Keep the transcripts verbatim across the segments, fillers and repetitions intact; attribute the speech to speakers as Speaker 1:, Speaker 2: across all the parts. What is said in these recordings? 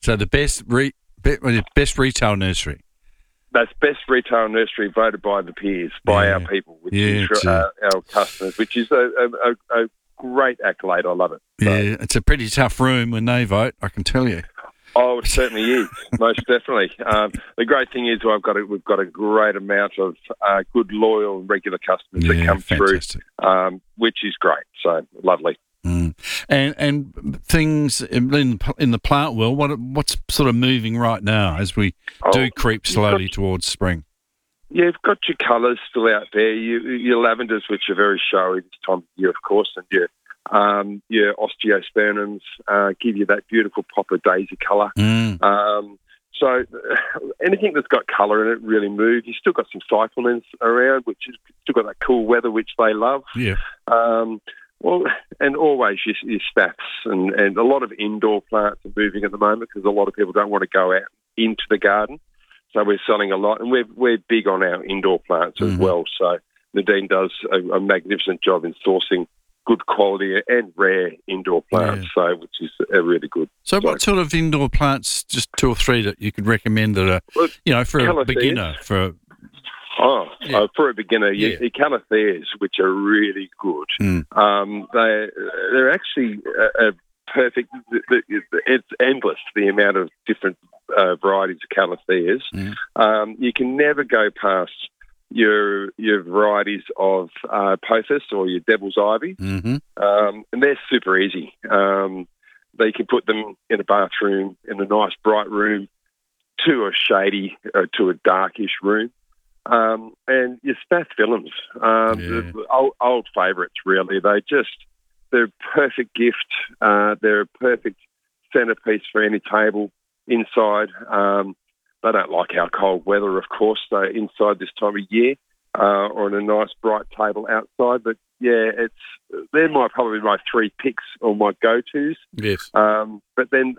Speaker 1: So the best re, be, best retail nursery.
Speaker 2: That's best retail nursery voted by the peers, by
Speaker 1: Yeah.
Speaker 2: our people, which
Speaker 1: Yeah,
Speaker 2: is uh, our customers, which is a, a, a, a great accolade. I love it. So.
Speaker 1: Yeah, it's a pretty tough room when they vote, I can tell you.
Speaker 2: Oh, it certainly is, most definitely. Um, the great thing is I've got a, we've got a great amount of uh, good, loyal, regular customers
Speaker 1: Yeah,
Speaker 2: that come
Speaker 1: fantastic.
Speaker 2: through, um, which is great. So lovely.
Speaker 1: Mm. And and things in the, in the plant world, what what's sort of moving right now as we
Speaker 2: Oh,
Speaker 1: do creep
Speaker 2: you've
Speaker 1: slowly
Speaker 2: got-
Speaker 1: towards spring?
Speaker 2: Yeah, you've got your colours still out there. You, your lavenders, which are very showy this time of year, of course, and your um, your osteospermums uh, give you that beautiful pop of daisy colour.
Speaker 1: Mm.
Speaker 2: Um, so uh, anything that's got colour in it really moves. You've still got some cyclamens around, which is still got that cool weather, which they love.
Speaker 1: Yeah.
Speaker 2: Um, well, and always your, your staffs and, and a lot of indoor plants are moving at the moment because a lot of people don't want to go out into the garden. So we're selling a lot, and we're we're big on our indoor plants as
Speaker 1: Mhm.
Speaker 2: well. So Nadine does a, a magnificent job in sourcing good quality and rare indoor plants, so which is uh, really good.
Speaker 1: So what sort of indoor plants, just two or three that you could recommend that are,
Speaker 2: Well,
Speaker 1: you know, for a
Speaker 2: calatheas.
Speaker 1: beginner, for
Speaker 2: Oh,
Speaker 1: Yeah.
Speaker 2: uh, for a beginner, you,
Speaker 1: Yeah.
Speaker 2: your calatheas, which are really good.
Speaker 1: Mm.
Speaker 2: Um, they they're actually a, a perfect. It's endless the amount of different uh, varieties of calatheas.
Speaker 1: Mm.
Speaker 2: Um, you can never go past your your varieties of uh, pothos or your devil's ivy,
Speaker 1: hmm
Speaker 2: um, and they're super easy. Um, they can put them in a bathroom, in a nice bright room, to a shady, uh, to a darkish room. Um, and your spathiphyllums, um,
Speaker 1: Yeah.
Speaker 2: the old, old favourites, really. They just, they're a perfect gift. Uh, they're a perfect centrepiece for any table inside. Um, they don't like our cold weather, of course. They're inside this time of year uh, or on a nice bright table outside. But, yeah, it's they're my probably my three picks or my go-tos.
Speaker 1: Yes.
Speaker 2: Um, but then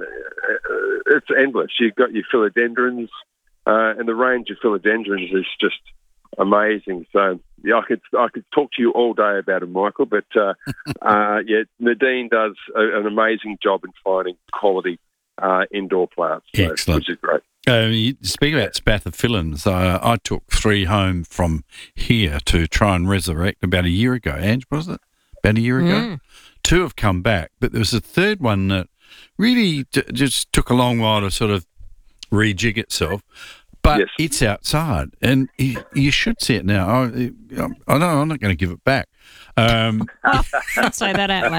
Speaker 2: uh, it's endless. You've got your philodendrons, uh, and the range of philodendrons is just amazing. So yeah, I could I could talk to you all day about it, Michael. But uh, uh, yeah, Nadine does a, an amazing job in finding quality uh, indoor plants, so,
Speaker 1: Excellent.
Speaker 2: which is great.
Speaker 1: Uh, you speak about spathiphyllums. Uh, I took three home from here to try and resurrect about a year ago. Ange, was it? About a year ago?
Speaker 3: Mm.
Speaker 1: Two have come back, but there was a third one that really j- just took a long while to sort of rejig itself. But
Speaker 2: Yes.
Speaker 1: it's outside, and you, you should see it now. I, I know I'm not going to give it back. Um,
Speaker 3: Don't say that out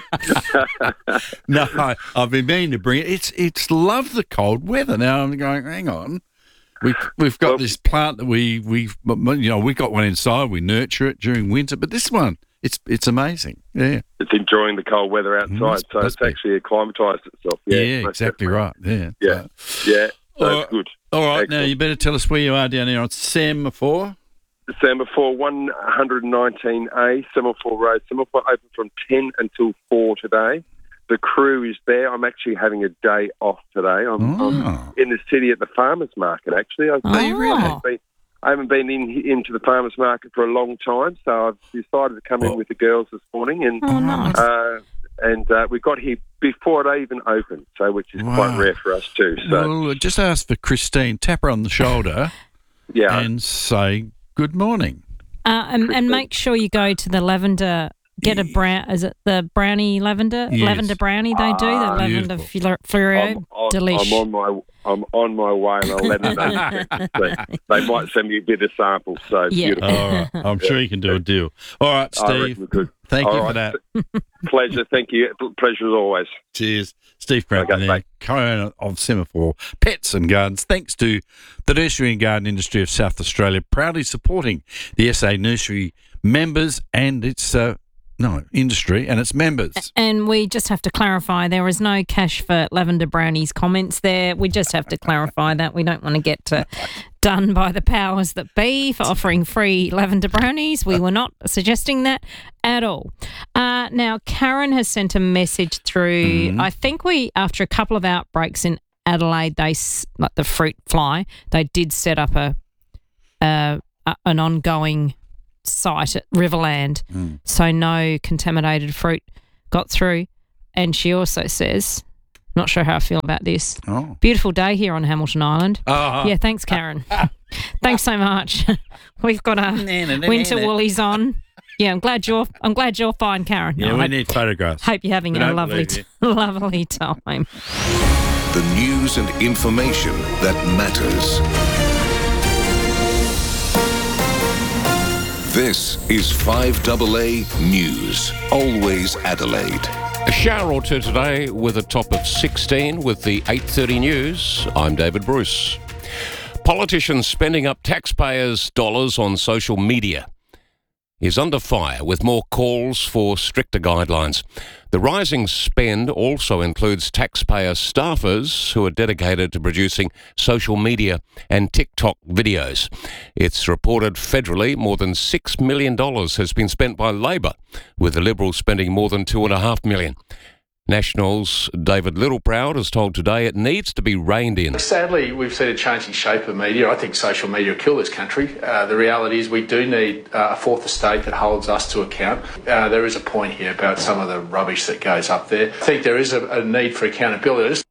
Speaker 3: loud.
Speaker 1: no, I, I've been meaning to bring it. It's it's love the cold weather. Now I'm going, hang on. We've, we've got
Speaker 2: Well-
Speaker 1: this plant that we, we, you know, we got one inside. We nurture it during winter, but this one, it's it's amazing. Yeah.
Speaker 2: It's enjoying the cold weather outside,
Speaker 1: Must-
Speaker 2: so
Speaker 1: must
Speaker 2: it's
Speaker 1: be.
Speaker 2: actually acclimatised itself.
Speaker 1: Yeah,
Speaker 2: Yeah, most
Speaker 1: exactly
Speaker 2: definitely.
Speaker 1: right. Yeah.
Speaker 2: Yeah,
Speaker 1: So-
Speaker 2: yeah, so
Speaker 1: All
Speaker 2: it's good.
Speaker 1: all right, now
Speaker 2: Excellent.
Speaker 1: you better tell us where you are down here on Semaphore.
Speaker 2: Semaphore, one nineteen A, Semaphore Road. Semaphore open from ten until four today. The crew is there. I'm actually having a day off today. I'm,
Speaker 1: Oh.
Speaker 2: I'm in the city at the farmers market, actually. I've
Speaker 3: Are you really?
Speaker 2: I haven't been, I haven't been in, into the farmers market for a long time, so I've decided to come
Speaker 1: Oh.
Speaker 2: in with the girls this morning. And
Speaker 3: Oh, nice.
Speaker 2: uh, and uh, we got here before it even opened, so which is
Speaker 1: Wow.
Speaker 2: quite rare for us too. So,
Speaker 1: Well, just ask for Christine, tap her on the shoulder
Speaker 2: yeah.
Speaker 1: and say good morning.
Speaker 3: Uh, and, and make sure you go to the lavender. Get a brown. Is it the brownie lavender?
Speaker 1: Yes.
Speaker 3: Lavender brownie they do. The
Speaker 2: Ah,
Speaker 3: lavender
Speaker 1: beautiful.
Speaker 3: fleur- Fleurieu.
Speaker 2: I'm, I'm,
Speaker 3: Delish.
Speaker 2: I'm on my I'm on my way, and I'll let them know. they, they might send me a bit of samples. So
Speaker 3: Yeah.
Speaker 2: beautiful.
Speaker 1: All right. I'm sure you can do a deal. All right,
Speaker 2: I reckon
Speaker 1: Steve.
Speaker 2: we could.
Speaker 1: Thank
Speaker 2: All
Speaker 1: you for
Speaker 2: right.
Speaker 1: that.
Speaker 2: Pleasure. Thank you. Pleasure as always.
Speaker 1: Cheers. Steve Crampton
Speaker 2: Okay,
Speaker 1: there,
Speaker 2: bye.
Speaker 1: co-owner of Semaphore Pets and Gardens. Thanks to the Nursery and Garden Industry of South Australia, proudly supporting the S A Nursery members and its uh, no industry and its members.
Speaker 3: And we just have to clarify there is no cash for Lavender Brownie's comments there. We just have to clarify that. We don't want to get uh, done by the powers that be for offering free lavender brownies. We were not suggesting that at all. Uh, now, Karen has sent a message through.
Speaker 1: Mhm.
Speaker 3: I think we, after a couple of outbreaks in Adelaide, they s- like the fruit fly, they did set up a, a, a an ongoing site at Riverland,
Speaker 1: Mm.
Speaker 3: so no contaminated fruit got through. And she also says, Not sure how I feel about this.
Speaker 1: Oh.
Speaker 3: Beautiful day here on Hamilton Island.
Speaker 1: Uh-huh.
Speaker 3: Yeah, thanks, Karen. Thanks so much. We've got our winter woolies on. Yeah, I'm glad you're. I'm glad you're fine, Karen.
Speaker 1: Yeah,
Speaker 3: no,
Speaker 1: we
Speaker 3: I
Speaker 1: need photographs.
Speaker 3: Hope you're having
Speaker 1: We
Speaker 3: a
Speaker 1: don't
Speaker 3: lovely,
Speaker 1: believe
Speaker 3: t- lovely time.
Speaker 4: The news and information that matters. This is five A A News. Always Adelaide.
Speaker 5: A shower or two today with a top of sixteen with the eight thirty news. I'm David Bruce. Politicians spending up taxpayers' dollars on social media is under fire with more calls for stricter guidelines. The rising spend also includes taxpayer staffers who are dedicated to producing social media and TikTok videos. It's reported federally more than six million dollars has been spent by Labor, with the Liberals spending more than two point five million dollars. Nationals' David Littleproud has told Today it needs to be reined in.
Speaker 6: Sadly, we've seen a changing shape of media. I think social media will kill this country. Uh, the reality is we do need uh, a fourth estate that holds us to account. Uh, there is a point here about some of the rubbish that goes up there. I think there is a, a need for accountability.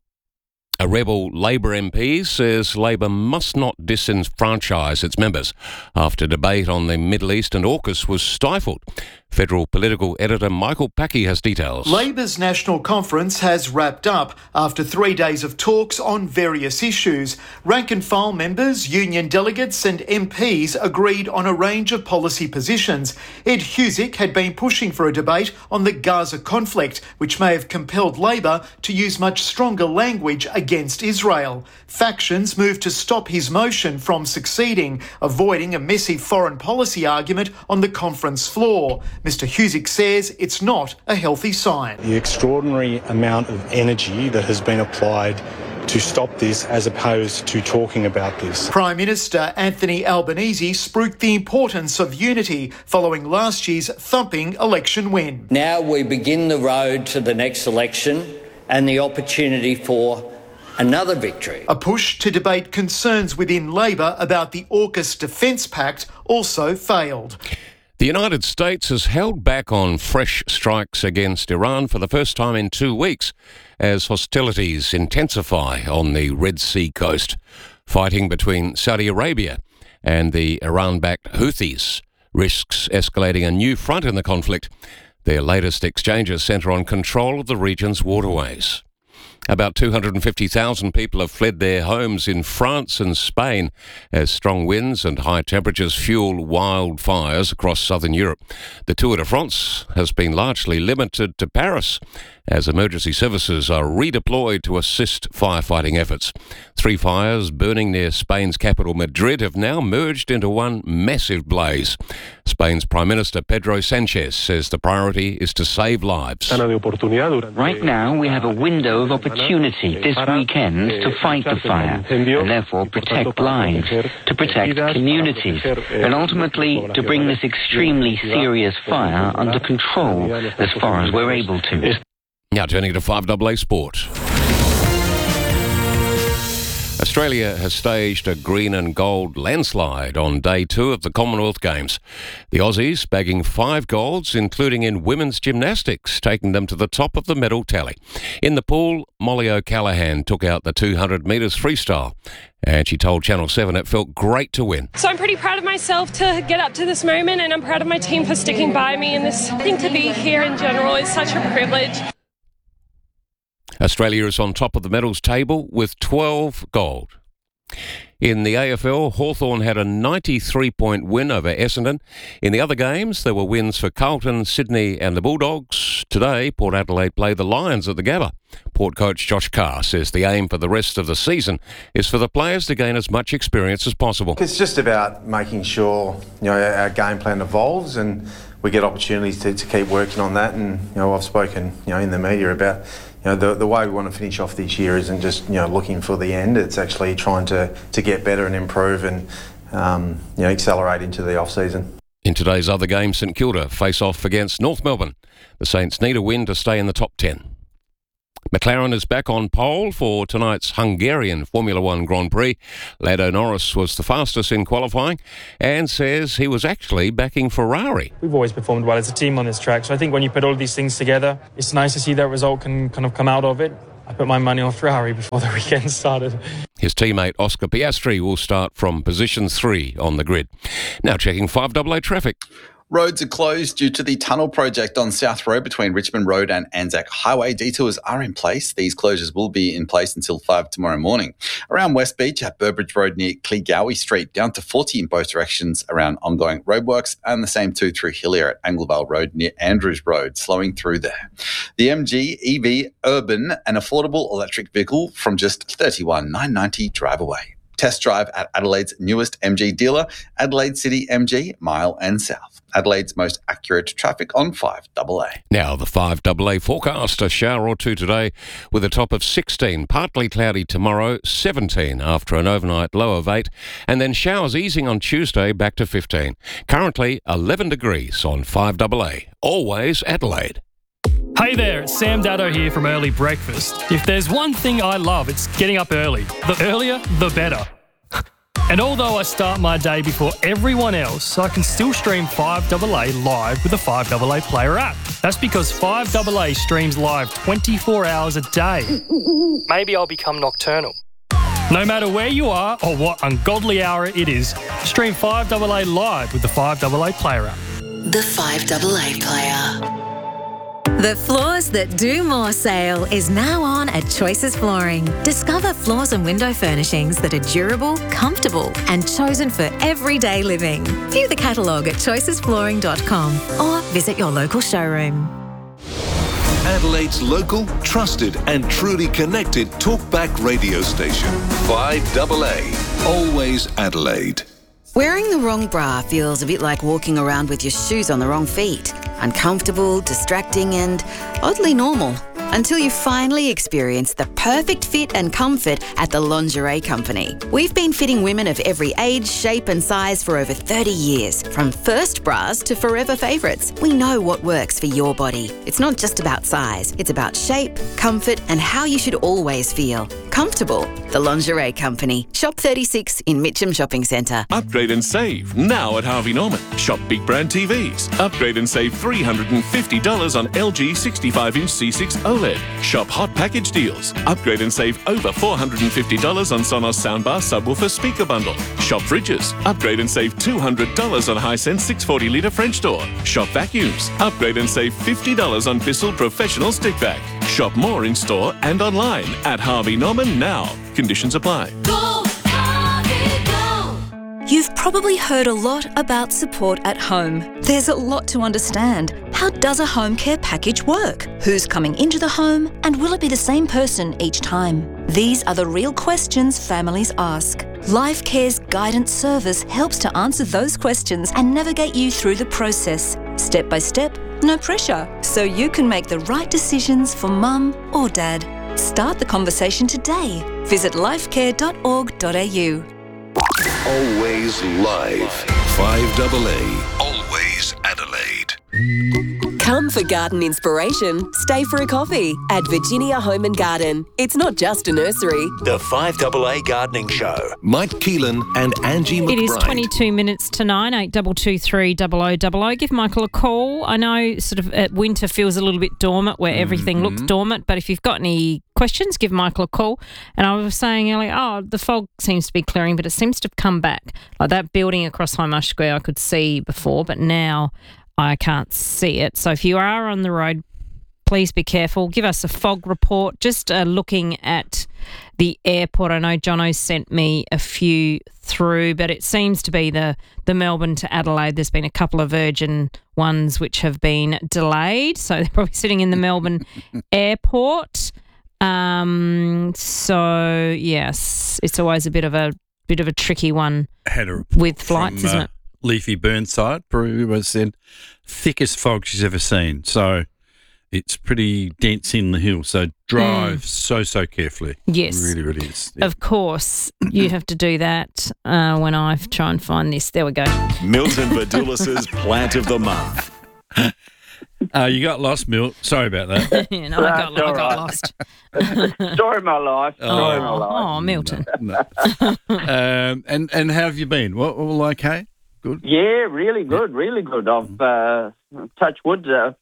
Speaker 5: A rebel Labor M P says Labor must not disenfranchise its members after debate on the Middle East and AUKUS was stifled. Federal political editor Michael Packey has details.
Speaker 7: Labor's national conference has wrapped up after three days of talks on various issues. Rank and file members, union delegates and M Ps agreed on a range of policy positions. Ed Husic had been pushing for a debate on the Gaza conflict, which may have compelled Labor to use much stronger language against Israel. Factions moved to stop his motion from succeeding, avoiding a messy foreign policy argument on the conference floor. Mister Husic says it's not a healthy sign.
Speaker 8: The extraordinary amount of energy that has been applied to stop this as opposed to talking about this.
Speaker 7: Prime Minister Anthony Albanese spruiked the importance of unity following last year's thumping election win.
Speaker 9: Now we begin the road to the next election and the opportunity for another victory.
Speaker 7: A push to debate concerns within Labor about the AUKUS Defence Pact also failed.
Speaker 5: The United States has held back on fresh strikes against Iran for the first time in two weeks as hostilities intensify on the Red Sea coast. Fighting between Saudi Arabia and the Iran-backed Houthis risks escalating a new front in the conflict. Their latest exchanges centre on control of the region's waterways. About two hundred fifty thousand people have fled their homes in France and Spain as strong winds and high temperatures fuel wildfires across southern Europe. The Tour de France has been largely limited to Paris as emergency services are redeployed to assist firefighting efforts. Three fires burning near Spain's capital Madrid have now merged into one massive blaze. Spain's Prime Minister Pedro Sanchez says the priority is to save lives.
Speaker 10: Right now we have a window of opportunity this weekend to fight the fire and therefore protect lives, to protect communities and ultimately to bring this extremely serious fire under control as far as we're able to.
Speaker 5: Now turning to five A A Sport. Australia has staged a green and gold landslide on day two of the Commonwealth Games. The Aussies bagging five golds, including in women's gymnastics, taking them to the top of the medal tally. In the pool, Molly O'Callaghan took out the two hundred metres freestyle. And she told Channel seven it felt great to win.
Speaker 11: So I'm pretty proud of myself to get up to this moment, and I'm proud of my team for sticking by me in this. I think to be here in general is such a privilege.
Speaker 5: Australia is on top of the medals table with twelve gold. In the A F L, Hawthorn had a ninety-three point win over Essendon. In the other games, there were wins for Carlton, Sydney and the Bulldogs. Today, Port Adelaide play the Lions at the Gabba. Port coach Josh Carr says the aim for the rest of the season is for the players to gain as much experience as possible.
Speaker 12: It's just about making sure, you know, our game plan evolves and we get opportunities to, to keep working on that. And, you know, I've spoken, you know, in the media about, you know, the, the way we want to finish off this year isn't just, you know, looking for the end. It's actually trying to, to get better and improve and, um, you know, accelerate into the off-season.
Speaker 5: In today's other game, St Kilda face off against North Melbourne. The Saints need a win to stay in the top ten. McLaren is back on pole for tonight's Hungarian Formula One Grand Prix. Lando Norris was the fastest in qualifying and says he was actually backing Ferrari.
Speaker 13: We've always performed well as a team on this track, so I think when you put all these things together, it's nice to see that result can kind of come out of it. I put my money on Ferrari before the weekend started.
Speaker 5: His teammate Oscar Piastri will start from position three on the grid. Now checking five double A traffic.
Speaker 14: Roads are closed due to the tunnel project on South Road between Richmond Road and Anzac Highway. Detours are in place. These closures will be in place until five tomorrow morning. Around West Beach at Burbridge Road near Cleegowie Street, down to forty in both directions around ongoing roadworks, and the same too through Hillier at Anglevale Road near Andrews Road, slowing through there. The M G E V Urban, an affordable electric vehicle from just thirty-one thousand nine hundred ninety dollars drive away. Test drive at Adelaide's newest M G dealer, Adelaide City M G, Mile and South. Adelaide's most accurate traffic on five double A.
Speaker 5: Now the five double A forecast, a shower or two today with a top of sixteen, partly cloudy tomorrow, seventeen after an overnight low of eight, and then showers easing on Tuesday back to fifteen. Currently eleven degrees on five double A. Always Adelaide.
Speaker 15: Hey there, it's Sam Daddo here from Early Breakfast. If there's one thing I love, it's getting up early. The earlier, the better. And although I start my day before everyone else, I can still stream five double A live with the five double A Player app. That's because five double A streams live twenty-four hours a day. Maybe I'll become nocturnal. No matter where you are or what ungodly hour it is, stream five double A live with the five double A Player app.
Speaker 16: The five double A Player.
Speaker 17: The Floors That Do More sale is now on at Choices Flooring. Discover floors and window furnishings that are durable, comfortable and chosen for everyday living. View the catalogue at choices flooring dot com or visit your local showroom.
Speaker 4: Adelaide's local, trusted and truly connected talkback radio station. five double A. Always Adelaide.
Speaker 16: Wearing the wrong bra feels a bit like walking around with your shoes on the wrong feet. Uncomfortable, distracting and oddly normal. Until you finally experience the perfect fit and comfort at the Lingerie Company. We've been fitting women of every age, shape and size for over thirty years. From first bras to forever favourites, we know what works for your body. It's not just about size, it's about shape, comfort and how you should always feel. Comfortable. The Lingerie Company. Shop thirty-six in Mitcham Shopping Centre.
Speaker 18: Upgrade and save now at Harvey Norman. Shop big brand T Vs. Upgrade and save three hundred fifty dollars on L G sixty-five inch C six OLED. Shop hot package deals. Upgrade and save over four hundred fifty dollars on Sonos soundbar subwoofer speaker bundle. Shop fridges. Upgrade and save two hundred dollars on Hisense six hundred forty litre French door. Shop vacuums. Upgrade and save fifty dollars on Bissell Professional Stick Vac. Shop more in store and online at Harvey Norman now. Conditions apply.
Speaker 19: Go, Harvey, go. You've probably heard a lot about support at home. There's a lot to understand. How does a home care package work? Who's coming into the home? And will it be the same person each time? These are the real questions families ask. Life Care's guidance service helps to answer those questions and navigate you through the process. Step by step, no pressure. So you can make the right decisions for mum or dad. Start the conversation today. Visit lifecare dot org dot a u.
Speaker 4: Always live. five double A. Always Adelaide.
Speaker 20: Come for garden inspiration. Stay for a coffee at Virginia Home and Garden. It's not just a nursery.
Speaker 21: The five double A Gardening Show.
Speaker 4: Mike Keelan and Angie McBride.
Speaker 3: It is twenty-two minutes to nine, eight two two three double oh double oh. Give Michael a call. I know sort of uh, winter feels a little bit dormant where everything mm-hmm. looks dormant, but if you've got any questions, give Michael a call. And I was saying earlier, oh, the fog seems to be clearing, but it seems to have come back. Like that building across Hindmarsh Square I could see before, but now I can't see it. So if you are on the road, please be careful. Give us a fog report. Just uh, looking at the airport, I know Jono sent me a few through, but it seems to be the, the Melbourne to Adelaide. There's been a couple of Virgin ones which have been delayed. So they're probably sitting in the Melbourne airport. Um, so, yes, it's always a bit of a bit of a tricky one
Speaker 1: Had a
Speaker 3: with flights,
Speaker 1: from,
Speaker 3: isn't
Speaker 1: uh,
Speaker 3: it?
Speaker 1: Leafy Burnside, Peru said, thickest fog she's ever seen. So it's pretty dense in the hill. So drive mm. so, so carefully.
Speaker 3: Yes.
Speaker 1: It really, really is. Yeah.
Speaker 3: Of course, you have to do that uh, when I try and find this. There we go.
Speaker 21: Milton Verdulis's Plant of the Month.
Speaker 1: Uh, you got lost, Milt. Sorry about that.
Speaker 3: yeah, no, I got, I got lost.
Speaker 22: Story of my life. Story
Speaker 3: oh,
Speaker 22: of my life.
Speaker 3: Oh, Milton.
Speaker 1: No, no. um, and, and how have you been? What, all okay? Good?
Speaker 22: Yeah, really good, really good. I've, uh, touch wood, uh,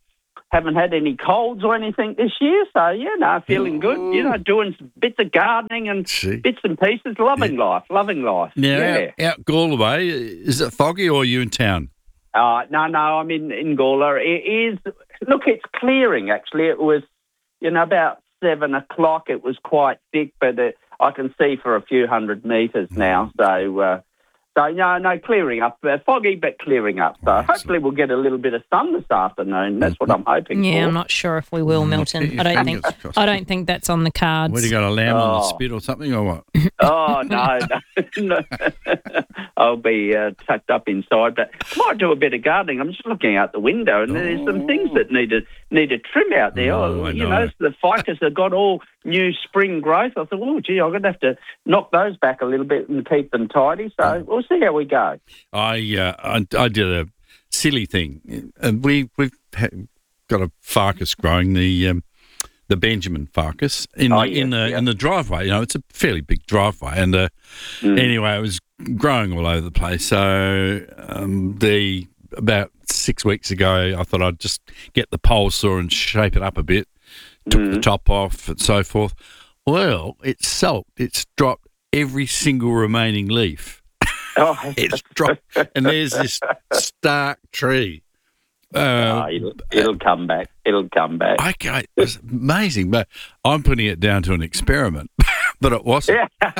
Speaker 22: haven't had any colds or anything this year, so yeah, no, feeling good. You know, doing some bits of gardening and
Speaker 1: See.
Speaker 22: bits and pieces, loving
Speaker 1: Yeah.
Speaker 22: life, loving life.
Speaker 1: Now,
Speaker 22: yeah.
Speaker 1: out, out Galway, is it foggy or are you in town?
Speaker 22: Uh, no, no, I'm in, in Gawler. It is, look, it's clearing, actually. It was, you know, about seven o'clock. It was quite thick, but it, I can see for a few hundred metres now. So, uh, so no, no, clearing up. Uh, foggy, but clearing up. So hopefully we'll get a little bit of sun this afternoon. That's what I'm hoping
Speaker 3: Yeah,
Speaker 22: for.
Speaker 3: I'm not sure if we will, Milton. I don't think I don't think that's on the cards.
Speaker 1: Where do you got a lamb on the
Speaker 22: Oh.
Speaker 1: spit or something or what?
Speaker 22: Oh, no, no. no. I'll be uh, tucked up inside, but might do a bit of gardening. I'm just looking out the window, and there's some things that need to need to trim out there.
Speaker 1: Oh, I
Speaker 22: you
Speaker 1: know.
Speaker 22: know, the ficus have got all new spring growth. I thought, oh, gee, I'm going to have to knock those back a little bit and keep them tidy. So we'll see how we go.
Speaker 1: I, uh, I I did a silly thing, and we we've ha- got a ficus growing, the um, the Benjamin ficus in
Speaker 22: Oh,
Speaker 1: the,
Speaker 22: yes,
Speaker 1: in the
Speaker 22: yeah.
Speaker 1: in the driveway. You know, it's a fairly big driveway, and uh,
Speaker 22: Mm.
Speaker 1: anyway, it was growing all over the place. So um, the about six weeks ago, I thought I'd just get the pole saw and shape it up a bit. Took
Speaker 22: Mm.
Speaker 1: the top off and so forth. Well, it's sulked. It's dropped every single remaining leaf.
Speaker 22: Oh.
Speaker 1: It's dropped, and there's this stark tree. Uh,
Speaker 22: Oh, it'll, it'll come back. It'll come back.
Speaker 1: Okay, it's amazing, but I'm putting it down to an experiment, but it wasn't.
Speaker 22: Yeah.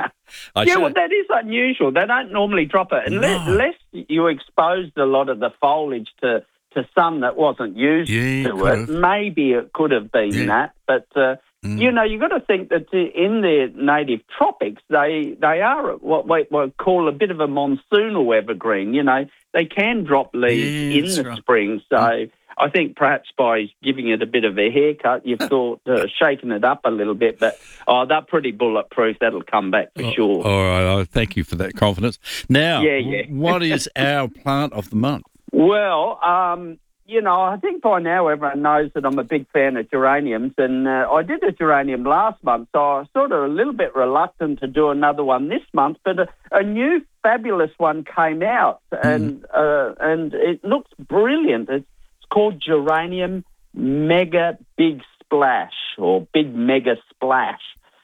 Speaker 1: I
Speaker 22: yeah,
Speaker 1: should-
Speaker 22: well, that is unusual. They don't normally drop it unless,
Speaker 1: No.
Speaker 22: unless you exposed a lot of the foliage to, to sun that wasn't used
Speaker 1: Yeah,
Speaker 22: to
Speaker 1: could
Speaker 22: it.
Speaker 1: have.
Speaker 22: Maybe it could have been
Speaker 1: Yeah.
Speaker 22: that, but uh,
Speaker 1: Mm.
Speaker 22: you know, you've got to think that in their native tropics, they they are what we what call a bit of a monsoonal evergreen. You know, they can drop leaves
Speaker 1: Yeah,
Speaker 22: in
Speaker 1: that's
Speaker 22: the
Speaker 1: right.
Speaker 22: spring, so. I think perhaps by giving it a bit of a haircut, you've thought uh, shaking it up a little bit, but oh, they're pretty bulletproof. That'll come back for sure.
Speaker 1: All right, I thank you for that confidence. Now,
Speaker 22: Yeah, yeah.
Speaker 1: what is our plant of the month?
Speaker 22: Well, um, you know, I think by now everyone knows that I'm a big fan of geraniums, and uh, I did a geranium last month, so I was sort of a little bit reluctant to do another one this month, but a, a new fabulous one came out, and uh, and it looks brilliant. It's called Geranium Mega Big Splash, or Big Mega Splash.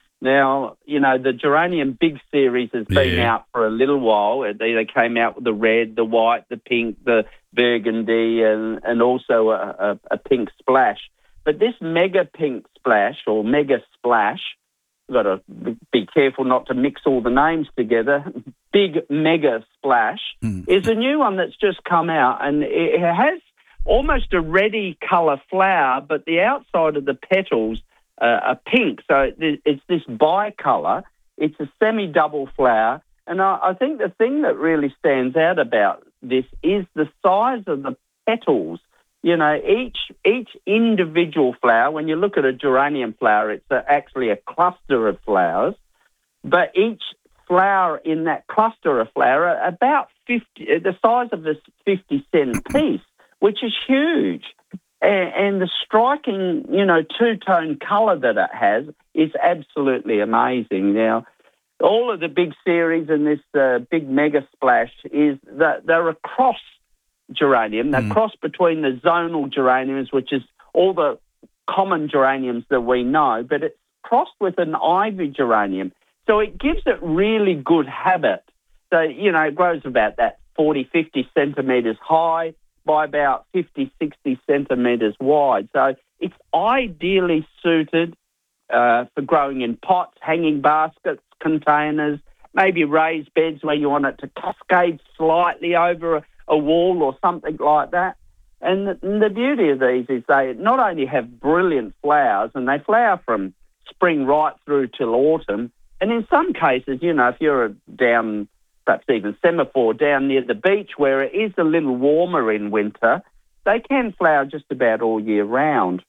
Speaker 22: Now, you know, the Geranium Big series has been
Speaker 1: Yeah.
Speaker 22: out for a little while. They, they came out with the red, the white, the pink, the burgundy, and, and also a, a, a pink splash. But this Mega Pink Splash, or Mega Splash, you've got to be careful not to mix all the names together, Big Mega Splash, is a new one that's just come out, and it has almost a reddy colour flower, but the outside of the petals uh, are pink. So it- it's this bicolour. It's a semi-double flower. And I, I think the thing that really stands out about this is the size of the petals. You know, each each individual flower, when you look at a geranium flower, it's a, actually a cluster of flowers. But each flower in that cluster of flower are about fifty, the size of this fifty cent piece, which is huge. And, and the striking, you know, two-tone colour that it has is absolutely amazing. Now, all of the big series in this uh, big mega splash is that they're a cross geranium. They're cross between the zonal geraniums, which is all the common geraniums that we know, but it's crossed with an ivy geranium. So it gives it really good habit. So, you know, it grows about that forty, fifty centimetres high by about fifty, sixty centimetres wide. So it's ideally suited uh, for growing in pots, hanging baskets, containers, maybe raised beds where you want it to cascade slightly over a, a wall or something like that. And the, and the beauty of these is they not only have brilliant flowers, and they flower from spring right through till autumn, and in some cases, you know, if you're down, perhaps even Semaphore, down near the beach where it is a little warmer in winter, they can flower just about all year round.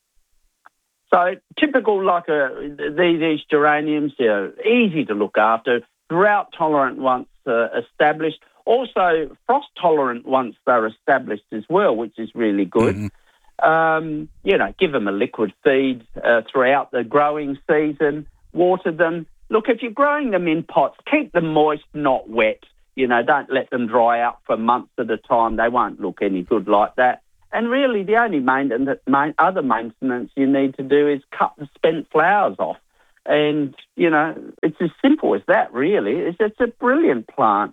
Speaker 22: So typical, like a, these, these geraniums, are easy to look after, drought-tolerant once uh, established, also frost-tolerant once they're established as well, which is really good. Mm-hmm. Um, you know, give them a liquid feed uh, throughout the growing season, water them. Look, if you're growing them in pots, keep them moist, not wet. You know, don't let them dry out for months at a time. They won't look any good like that. And really, the only maintenance, main, other maintenance you need to do is cut the spent flowers off. And, you know, it's as simple as that, really. It's, it's a brilliant plant.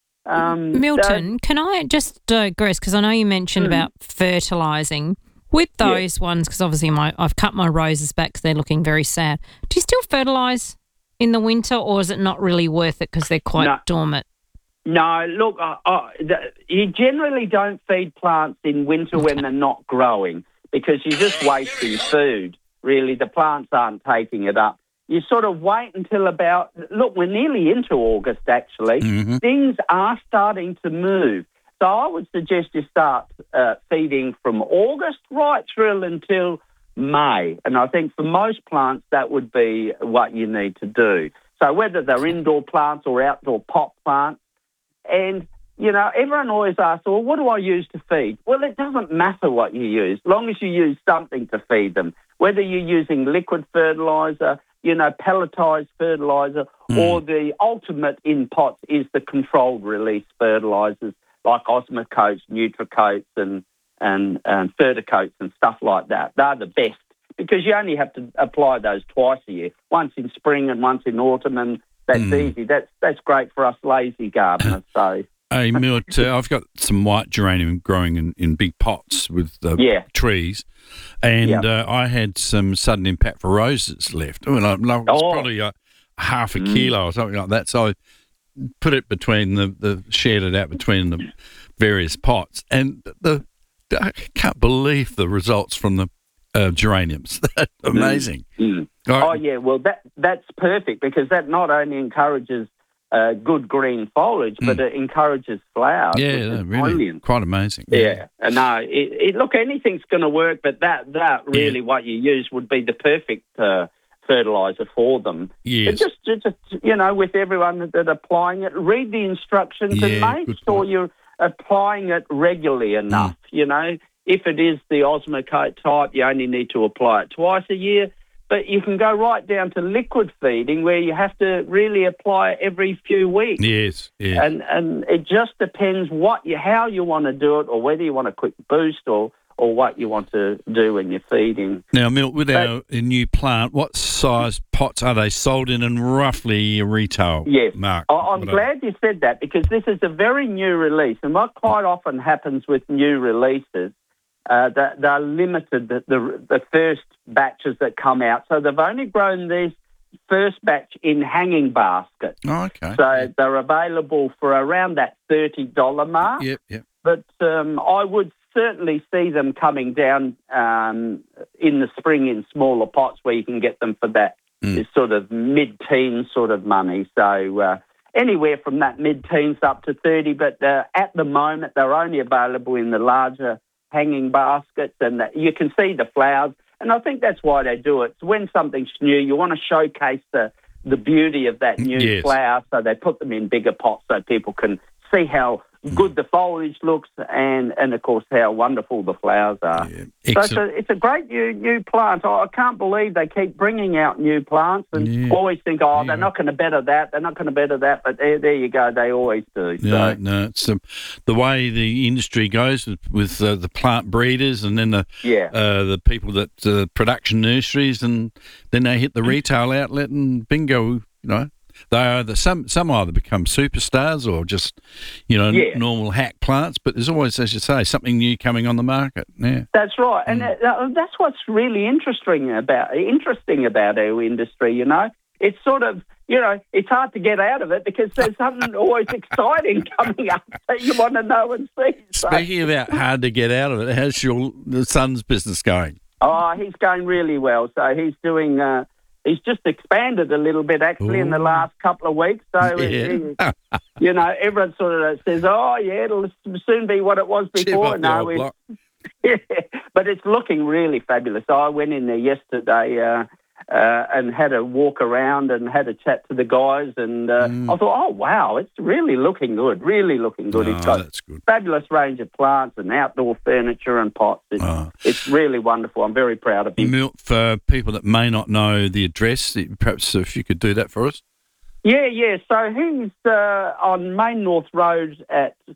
Speaker 22: Um,
Speaker 3: Milton,
Speaker 22: so,
Speaker 3: can I just digress, because I know you mentioned mm. about fertilising. With those yeah. ones, because obviously my I've cut my roses back because they're looking very sad. Do you still fertilise in the winter, or is it not really worth it because they're quite
Speaker 22: no.
Speaker 3: dormant?
Speaker 22: No, look, uh, uh, the, you generally don't feed plants in winter okay. when they're not growing because you're just wasting food. Really, the plants aren't taking it up. You sort of wait until about, look, we're nearly into August, actually. Mm-hmm. Things are starting to move. So I would suggest you start uh, feeding from August right through until May. And I think for most plants, that would be what you need to do. So whether they're indoor plants or outdoor pot plants, and, you know, everyone always asks, well, what do I use to feed? Well, it doesn't matter what you use, as long as you use something to feed them, whether you're using liquid fertiliser, you know, pelletised fertiliser, mm. or the ultimate in pots is the controlled release fertilisers like Osmocotes, Nutricoats and, and, and Ferticoats and stuff like that. They're the best because you only have to apply those twice a year, once in spring and once in autumn, and that's mm. easy. That's that's great for us lazy gardeners. So,
Speaker 1: hey, Milt, uh, I've got some white geranium growing in, in big pots with uh,
Speaker 22: yeah.
Speaker 1: trees, and
Speaker 22: yep.
Speaker 1: uh, I had some sudden impact for roses left. Well, I, I, it's
Speaker 22: oh.
Speaker 1: probably uh, half a
Speaker 22: mm.
Speaker 1: kilo or something like that. So I put it between the, the shared it out between the various pots, and the I can't believe the results from the uh, geraniums. That's amazing.
Speaker 22: Mm. Mm.
Speaker 1: Right.
Speaker 22: Oh yeah, well that that's perfect because that not only encourages uh, good green foliage, mm. but it encourages flowers.
Speaker 1: Yeah, no, really,
Speaker 22: brilliant.
Speaker 1: Quite amazing.
Speaker 22: Yeah, yeah. no, it, it, look, anything's going to work, but that that really
Speaker 1: yeah.
Speaker 22: what you use would be the perfect uh, fertiliser for them.
Speaker 1: Yes.
Speaker 22: But just, just you know, with everyone that applying it, read the instructions
Speaker 1: yeah,
Speaker 22: and make sure point. you're applying it regularly enough. Mm. You know, if it is the Osmocote type, you only need to apply it twice a year. But you can go right down to liquid feeding where you have to really apply it every few weeks.
Speaker 1: Yes, yes.
Speaker 22: And and it just depends what you how you want to do it, or whether you want a quick boost, or or what you want to do when you're feeding.
Speaker 1: Now, Milt, with but, our new plant, what size pots are they sold in, and roughly a retail
Speaker 22: yes.
Speaker 1: mark?
Speaker 22: I, I'm glad you said that because this is a very new release, and what quite often happens with new releases, uh, that they're limited, the, the the first batches that come out. So they've only grown this first batch in hanging baskets.
Speaker 1: Oh, okay.
Speaker 22: So
Speaker 1: yep.
Speaker 22: they're available for around that thirty dollars mark.
Speaker 1: Yep, yep.
Speaker 22: But um, I would certainly see them coming down um, in the spring in smaller pots where you can get them for that mm. sort of mid-teen sort of money. So uh, anywhere from that mid-teens up to thirty, but uh, at the moment they're only available in the larger hanging baskets, and you can see the flowers. And I think that's why they do it. So when something's new, you want to showcase the, the beauty of that new
Speaker 1: yes.
Speaker 22: flower, so they put them in bigger pots so people can see how good the foliage looks and, and of course, how wonderful the flowers are.
Speaker 1: Yeah.
Speaker 22: So it's a, it's a great new new plant. Oh, I can't believe they keep bringing out new plants and
Speaker 1: yeah.
Speaker 22: always think, oh,
Speaker 1: yeah.
Speaker 22: they're not going to better that, they're not going to better that, but there, there you go, they always do.
Speaker 1: No,
Speaker 22: so.
Speaker 1: no, it's um, the way the industry goes with, with uh, the plant breeders and then the
Speaker 22: yeah.
Speaker 1: uh, the people that uh, production nurseries, and then they hit the retail outlet and bingo, you know. They either some some either become superstars or just, you know,
Speaker 22: yeah.
Speaker 1: normal hack plants. But there's always, as you say, something new coming on the market. Yeah,
Speaker 22: that's right, and
Speaker 1: mm.
Speaker 22: uh, that's what's really interesting about interesting about our industry. You know, it's sort of, you know, it's hard to get out of it because there's something always exciting coming up that you want to know and see. So.
Speaker 1: Speaking about hard to get out of it, how's your the son's business going?
Speaker 22: Oh, he's going really well. So he's doing. Uh, He's just expanded a little bit, actually, Ooh. in the last couple of weeks. So,
Speaker 1: yeah.
Speaker 22: it, you know, everyone sort of says, oh, yeah, it'll soon be what it was before. No, it's, yeah, but it's looking really fabulous. I went in there yesterday uh, uh, and had a walk around and had a chat to the guys, and uh, mm. I thought, oh, wow, it's really looking good, really looking good.
Speaker 1: Oh,
Speaker 22: He's got
Speaker 1: that's good.
Speaker 22: a fabulous range of plants and outdoor furniture and pots. It's, oh. it's really wonderful. I'm very proud of him.
Speaker 1: Milt, for people that may not know the address, perhaps if you could do that for us.
Speaker 22: Yeah, yeah. So he's uh, on Main North Road at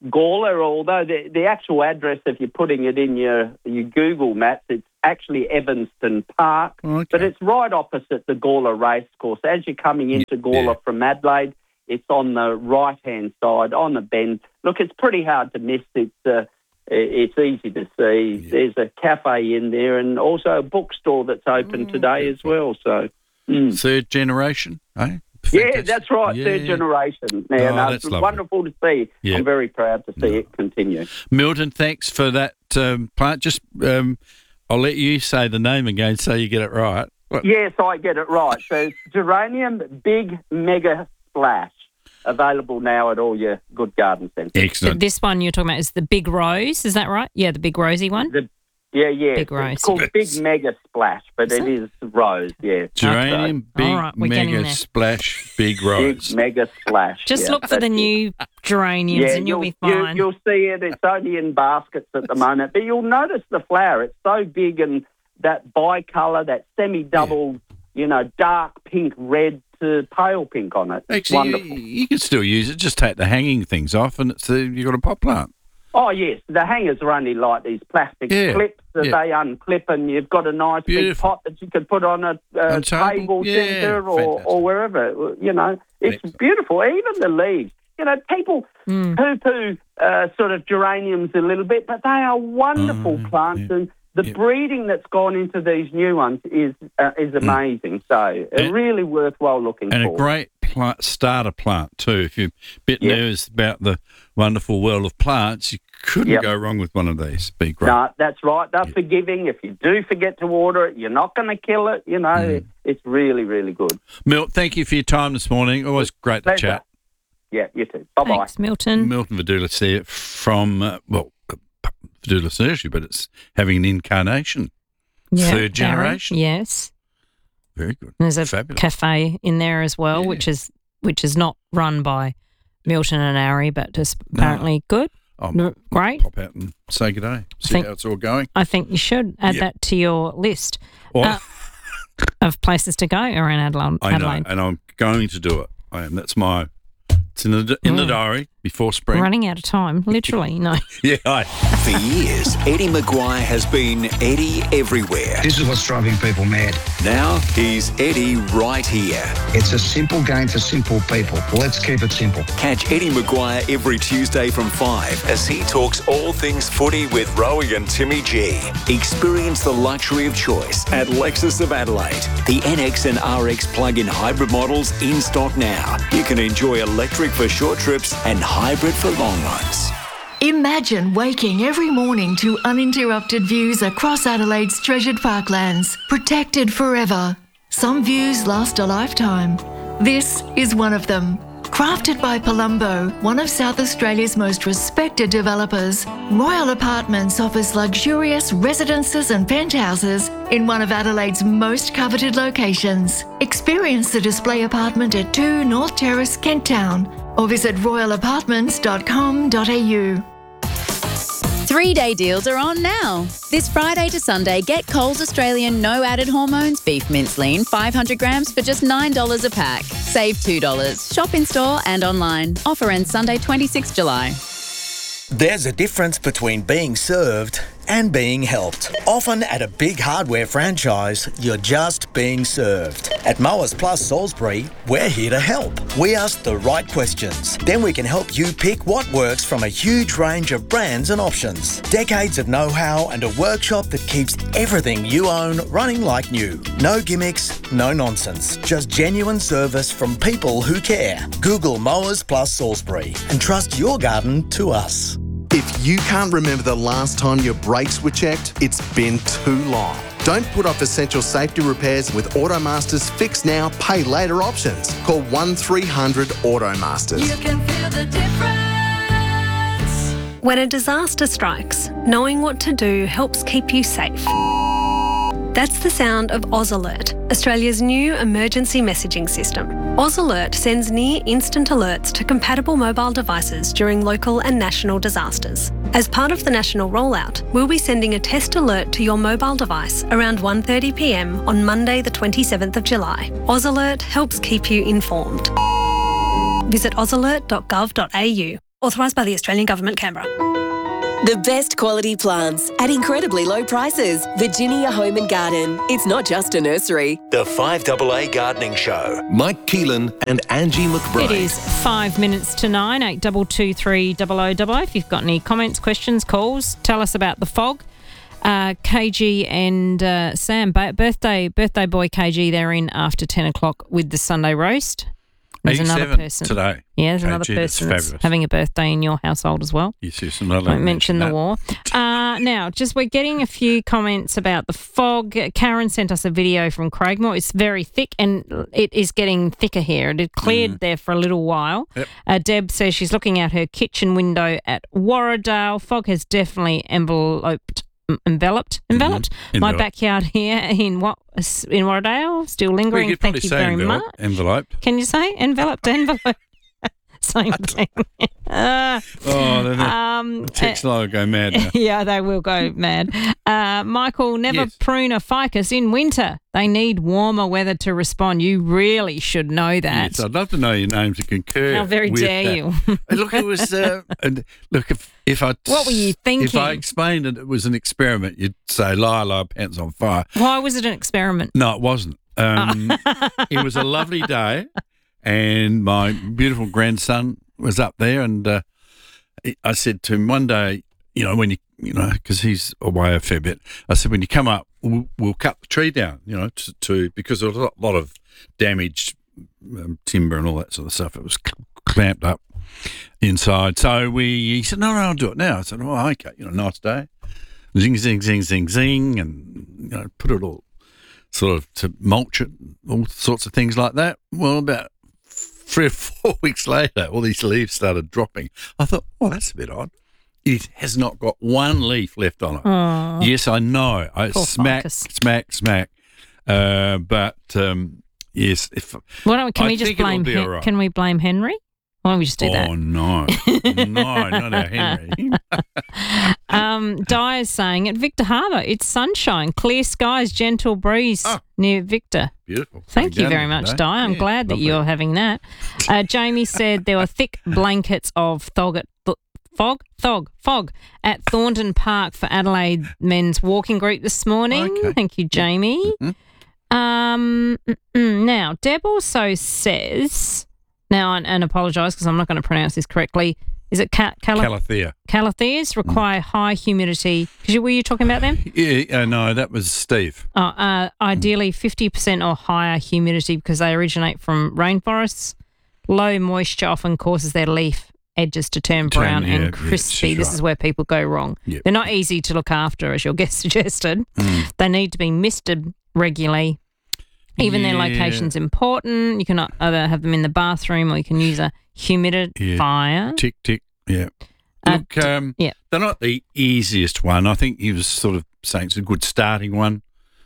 Speaker 22: Gawler, although the, the actual address, if you're putting it in your, your Google Maps, it's actually Evanston Park,
Speaker 1: okay.
Speaker 22: but it's right opposite the Gawler Racecourse. As you're coming into Gawler
Speaker 1: yeah.
Speaker 22: from Adelaide, it's on the right-hand side, on the bend. Look, it's pretty hard to miss. It's uh, it's easy to see. Yeah. There's a cafe in there and also a bookstore that's open mm, today as well. So mm.
Speaker 1: Third generation, eh?
Speaker 22: Yeah, that's right, yeah. Third generation. Now,
Speaker 1: oh,
Speaker 22: no,
Speaker 1: that's
Speaker 22: it's
Speaker 1: lovely.
Speaker 22: Wonderful to see.
Speaker 1: Yeah.
Speaker 22: I'm very proud to see
Speaker 1: no.
Speaker 22: it continue.
Speaker 1: Milton, thanks for that um, plant. Just, um, I'll let you say the name again so you get it right. What?
Speaker 22: Yes, I get it right. So it's Geranium Big Mega Splash, available now at all your good garden centres.
Speaker 1: Excellent.
Speaker 3: This one you're talking about is the Big Rose, is that right? Yeah, the Big Rosy one?
Speaker 22: The Yeah, yeah.
Speaker 3: Big Rose.
Speaker 22: It's called Big Mega Splash, but is it, it is Rose, yeah.
Speaker 1: Geranium Big
Speaker 3: right,
Speaker 1: Mega Splash Big Rose.
Speaker 22: Big Mega Splash.
Speaker 3: Just
Speaker 22: yeah,
Speaker 3: look for the new geraniums
Speaker 22: yeah,
Speaker 3: and you'll,
Speaker 22: you'll
Speaker 3: be fine.
Speaker 22: You, you'll see it. It's only in baskets at the moment, but you'll notice the flower. It's so big and that bicolour, that semi-double, yeah. you know, dark pink, red to pale pink on it.
Speaker 1: Actually,
Speaker 22: wonderful.
Speaker 1: You, you can still use it. Just take the hanging things off and it's uh, you've got a pot plant.
Speaker 22: Oh, yes. The hangers are only like these plastic
Speaker 1: yeah.
Speaker 22: clips that
Speaker 1: yeah.
Speaker 22: they unclip and you've got a nice
Speaker 1: Beautiful.
Speaker 22: big pot that you could put on a, a table
Speaker 1: yeah.
Speaker 22: centre or, or wherever. You know, it's Excellent. beautiful. Even the leaves. You know, people
Speaker 3: mm.
Speaker 22: poo-poo uh, sort of geraniums a little bit, but they are wonderful
Speaker 1: mm,
Speaker 22: plants
Speaker 1: yeah.
Speaker 22: and the
Speaker 1: yeah.
Speaker 22: breeding that's gone into these new ones is uh, is amazing. Mm. So
Speaker 1: and,
Speaker 22: really worthwhile looking
Speaker 1: and
Speaker 22: for.
Speaker 1: And a great plant, starter plant too. If you're a bit
Speaker 22: yep.
Speaker 1: nervous about the wonderful world of plants, you couldn't
Speaker 22: yep.
Speaker 1: go wrong with one of these. Be great.
Speaker 22: No, that's right. They're
Speaker 1: yep.
Speaker 22: forgiving. If you do forget to water it, you're not going to kill it. You know, mm. it's really, really good.
Speaker 1: Milt, thank you for your time this morning. Always great
Speaker 22: Pleasure.
Speaker 1: to chat.
Speaker 22: Yeah, you too. Bye-bye.
Speaker 3: Thanks, Milton.
Speaker 1: Milton Vidulis there from, uh, well, Vidulis nursery, but it's having an incarnation.
Speaker 3: Yeah,
Speaker 1: Third generation.
Speaker 3: Darren, yes.
Speaker 1: Very good.
Speaker 3: There's a
Speaker 1: Fabulous.
Speaker 3: cafe in there as well,
Speaker 1: yeah.
Speaker 3: which is which is not run by Milton and Ari, but just apparently
Speaker 1: no.
Speaker 3: good.
Speaker 1: I'll
Speaker 3: Great.
Speaker 1: Pop out and say good day. See
Speaker 3: think,
Speaker 1: how it's all going.
Speaker 3: I think you should add
Speaker 1: yep.
Speaker 3: that to your list
Speaker 1: Well,
Speaker 3: uh, of places to go around Adelaide.
Speaker 1: I know, and I'm going to do it. I am. That's my. It's in the in the diary before spring.
Speaker 3: Running out of time, literally. No.
Speaker 1: yeah. I,
Speaker 21: For years, Eddie Maguire has been Eddie everywhere.
Speaker 2: This is what's driving people mad.
Speaker 21: Now he's Eddie right here.
Speaker 2: It's a simple game for simple people. Let's keep it simple.
Speaker 21: Catch Eddie Maguire every Tuesday from five as he talks all things footy with Rowie and Timmy G. Experience the luxury of choice at Lexus of Adelaide. The N X and R X plug-in hybrid models in stock now. You can enjoy electric for short trips and hybrid for long runs.
Speaker 6: Imagine waking every morning to uninterrupted views across Adelaide's treasured parklands, protected forever. Some views last a lifetime. This is one of them. Crafted by Palumbo, one of South Australia's most respected developers, Royal Apartments offers luxurious residences and penthouses in one of Adelaide's most coveted locations. Experience the display apartment at two North Terrace, Kent Town, or visit royal apartments dot com dot a u.
Speaker 23: Three-day deals are on now. This Friday to Sunday, get Coles Australian no added hormones beef mince lean five hundred grams for just nine dollars a pack. Save two dollars. Shop in store and online. Offer ends Sunday, twenty-sixth of July.
Speaker 24: There's a difference between being served and being helped. Often at a big hardware franchise, you're just being served. At Mowers Plus Salisbury, we're here to help. We ask the right questions. Then we can help you pick what works from a huge range of brands and options. Decades of know-how and a workshop that keeps everything you own running like new. No gimmicks, no nonsense. Just genuine service from people who care. Google Mowers Plus Salisbury and trust your garden to us.
Speaker 25: If you can't remember the last time your brakes were checked, it's been too long. Don't put off essential safety repairs with Automaster's Fix Now, Pay Later options. Call one three hundred Automasters.
Speaker 26: You can feel the difference. When a disaster strikes, knowing what to do helps keep you safe. That's the sound of Oz Alert, Australia's new emergency messaging system. Oz Alert sends near instant alerts to compatible mobile devices during local and national disasters. As part of the national rollout, we'll be sending a test alert to your mobile device around one thirty p m on Monday the twenty-seventh of July. Oz Alert helps keep you informed. Visit oz alert dot gov dot a u. Authorised by the Australian Government, Canberra.
Speaker 20: The best quality plants at incredibly low prices. Virginia Home and Garden. It's not just a nursery.
Speaker 21: The five A A Gardening Show.
Speaker 4: Mike Keelan and Angie McBride.
Speaker 3: It is five minutes to nine, eight two two three double oh double oh. If you've got any comments, questions, calls, tell us about the fog. Uh, K G and uh, Sam, birthday birthday boy K G, they're in after ten o'clock with the Sunday roast. There's another person
Speaker 1: today.
Speaker 3: Yeah, there's
Speaker 1: K G,
Speaker 3: another person
Speaker 1: that's
Speaker 3: that's
Speaker 1: fabulous.
Speaker 3: having a birthday in your household as well.
Speaker 1: Yes, yes, I'm not allowed
Speaker 3: Won't
Speaker 1: to
Speaker 3: mention the
Speaker 1: that.
Speaker 3: war. Uh, now, just we're getting a few comments about the fog. Karen sent us a video from Craigmore. It's very thick and it is getting thicker here. It had cleared
Speaker 1: Mm.
Speaker 3: there for a little while.
Speaker 1: Yep.
Speaker 3: Uh, Deb says she's looking out her kitchen window at Warradale. Fog has definitely enveloped. Enveloped, enveloped.
Speaker 1: Mm-hmm.
Speaker 3: My
Speaker 1: Enveloped.
Speaker 3: backyard here in what in Warradale, still
Speaker 1: Well,
Speaker 3: lingering.
Speaker 1: you could
Speaker 3: Thank
Speaker 1: probably
Speaker 3: you
Speaker 1: say
Speaker 3: very
Speaker 1: envelope,
Speaker 3: much.
Speaker 1: enveloped.
Speaker 3: Can you say enveloped, envelope? Same thing. Uh,
Speaker 1: Oh, the, the
Speaker 3: um,
Speaker 1: text line will go mad now.
Speaker 3: yeah, they will go mad. Uh, Michael, never
Speaker 1: Yes.
Speaker 3: prune a ficus in winter. They need warmer weather to respond. You really should know that.
Speaker 1: Yes, I'd love to know your name to concur.
Speaker 3: How very
Speaker 1: with
Speaker 3: dare
Speaker 1: that.
Speaker 3: you.
Speaker 1: Hey, look, it was. Uh, and look, if if I
Speaker 3: What were you thinking?
Speaker 1: If I explained that it was an experiment, you'd say lie, lie, pants on fire.
Speaker 3: Why was it an experiment?
Speaker 1: No, it wasn't. Um, it was a lovely day, and my beautiful grandson was up there, and uh, I said to him one day, you know, when you, you know, because he's away a fair bit, I said, when you come up, we'll, we'll cut the tree down, you know, to, to because there was a lot, lot of damaged um, timber and all that sort of stuff. It was cl- clamped up inside. So we, he said, no, no, I'll do it now. I said, oh, okay, you know, nice day. Zing, zing, zing, zing, zing, and, you know, put it all sort of to mulch it, all sorts of things like that. Well, about three or four weeks later, all these leaves started dropping. I thought, oh, that's a bit odd. It has not got one leaf left on it.
Speaker 3: Aw.
Speaker 1: Yes, I know. I
Speaker 3: Poor
Speaker 1: smack,
Speaker 3: ficus.
Speaker 1: smack, smack. Uh, but um, yes, if
Speaker 3: Why don't we, can
Speaker 1: I
Speaker 3: we just
Speaker 1: think it'll
Speaker 3: blame?
Speaker 1: be
Speaker 3: Hen-
Speaker 1: all right.
Speaker 3: Can we blame Henry? Why don't we just do
Speaker 1: oh
Speaker 3: that?
Speaker 1: no, no, not our Henry.
Speaker 3: Um, Di is saying at Victor Harbour, it's sunshine, clear skies, gentle breeze near Victor.
Speaker 1: Beautiful.
Speaker 3: Thank you
Speaker 1: Down
Speaker 3: very
Speaker 1: there
Speaker 3: much,
Speaker 1: today.
Speaker 3: Di. I'm
Speaker 1: Yeah,
Speaker 3: glad that
Speaker 1: lovely.
Speaker 3: you're having that. Uh, Jamie said there were thick blankets of thog at th- fog, thog, fog at Thornton Park for Adelaide men's walking group this morning.
Speaker 1: Okay.
Speaker 3: Thank you, Jamie.
Speaker 1: Mm-hmm.
Speaker 3: Um, mm-mm. Now, Deb also says, now, and, and apologise because I'm not going to pronounce this correctly. Is it Cal- Cal-
Speaker 1: Calathea.
Speaker 3: Calatheas require high humidity. 'Cause you, were you talking about them?
Speaker 1: Yeah, uh, no, that was Steve.
Speaker 3: Oh, uh, ideally fifty percent or higher humidity because they originate from rainforests. Low moisture often causes their leaf edges to turn
Speaker 1: Turn,
Speaker 3: brown
Speaker 1: yeah, yeah,
Speaker 3: and crispy.
Speaker 1: she's
Speaker 3: This
Speaker 1: right.
Speaker 3: is where people go wrong.
Speaker 1: Yep.
Speaker 3: They're not easy to look after, as your guest suggested.
Speaker 1: Mm.
Speaker 3: They need to be misted regularly. Even their
Speaker 1: Yeah.
Speaker 3: location's important. You can either have them in the bathroom or you can use a humidifier.
Speaker 1: Tick, tick, yeah.
Speaker 3: Uh,
Speaker 1: Look, um,
Speaker 3: yeah.
Speaker 1: they're not the easiest one. I think he was sort of saying it's a good starting one.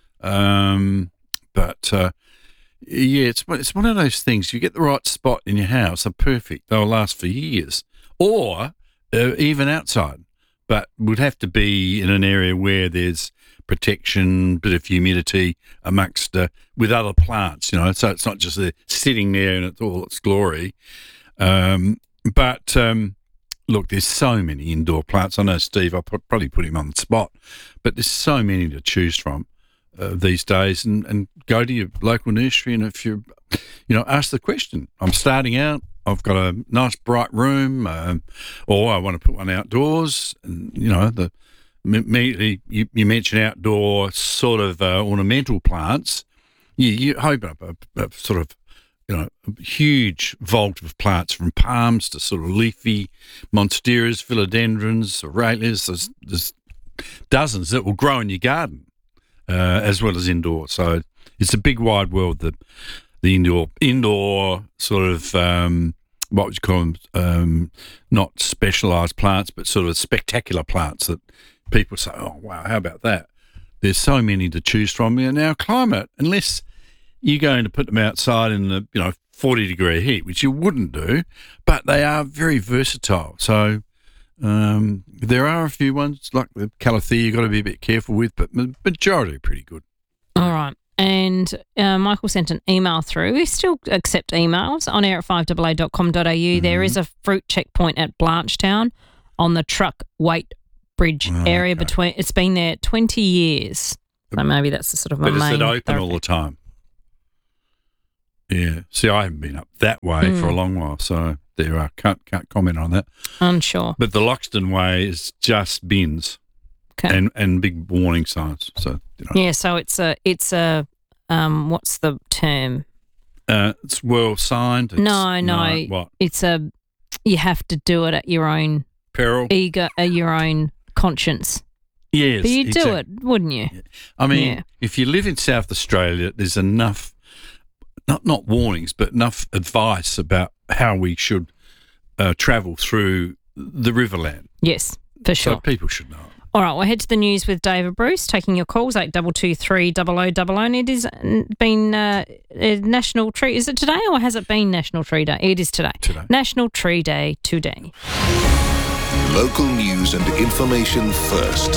Speaker 1: Um, but, uh, yeah, it's it's one of those things. You get the right spot in your house, they're perfect. They'll last for years. Or uh, even outside. But would have to be in an area where there's protection, bit of humidity amongst uh, with other plants, you know. So it's not just the sitting there in its all its glory. Um, but um, look, there's so many indoor plants. I know Steve. I'll put, probably put him on the spot, but there's so many to choose from uh, these days. And, and go to your local nursery, and if you, you know, ask the question. I'm starting out. I've got a nice bright room, um, or I want to put one outdoors. And you know, the immediately you, you mention outdoor sort of uh, ornamental plants. You, you open up a, a sort of, you know, a huge vault of plants from palms to sort of leafy monsteras, philodendrons, Aralias. There's, there's dozens that will grow in your garden uh, as well as indoor. So it's a big wide world, the the indoor indoor sort of um, what would you call them? Um, not specialised plants, but sort of spectacular plants that people say, "Oh wow, how about that?" There's so many to choose from. Now, climate, unless you're going to put them outside in the, you know, forty degree heat, which you wouldn't do, but they are very versatile. So um, there are a few ones like the Calathea you've got to be a bit careful with, but the majority are pretty good.
Speaker 3: All right. And uh, Michael sent an email through. We still accept emails on air at five a a dot com dot a u. Mm-hmm. There is a fruit checkpoint at Blanchetown on the truck weight bridge oh, area okay. between. It's been there twenty years. So maybe that's the sort of
Speaker 1: but
Speaker 3: a main.
Speaker 1: But is it open
Speaker 3: thoroughfare.
Speaker 1: all the time? Yeah. See, I haven't been up that way mm. for a long while, so there I can't can't comment on that.
Speaker 3: Unsure.
Speaker 1: But the Loxton Way is just bins.
Speaker 3: Okay.
Speaker 1: And and big warning signs. So you know.
Speaker 3: Yeah, so it's a it's a um what's the term?
Speaker 1: Uh, it's well signed. It's,
Speaker 3: no, no,
Speaker 1: no. What?
Speaker 3: It's a you have to do it at your own
Speaker 1: peril,
Speaker 3: ego, uh, your own conscience.
Speaker 1: Yes,
Speaker 3: but you'd
Speaker 1: exactly.
Speaker 3: do it, wouldn't you?
Speaker 1: Yeah. I mean,
Speaker 3: yeah.
Speaker 1: if you live in South Australia, there's enough not not warnings, but enough advice about how we should uh, travel through the Riverland.
Speaker 3: Yes, for sure.
Speaker 1: So people should know.
Speaker 3: All right, we'll head to the news with David Bruce, taking your calls, eight two two three, double oh double oh. And it has been uh, National Tree. Is it today or has it been National Tree Day? It is today.
Speaker 1: Today.
Speaker 3: National Tree Day today.
Speaker 4: Local news and information first.